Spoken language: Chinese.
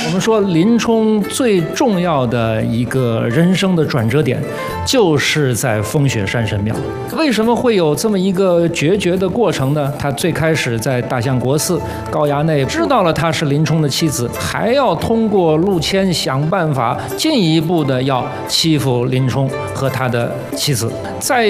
我们说林冲最重要的一个人生的转折点，就是在风雪山神庙。为什么会有这么一个决绝的过程呢？他最开始在大相国寺高衙内知道了他是林冲的妻子，还要通过陆谦想办法进一步的要欺负林冲和他的妻子。在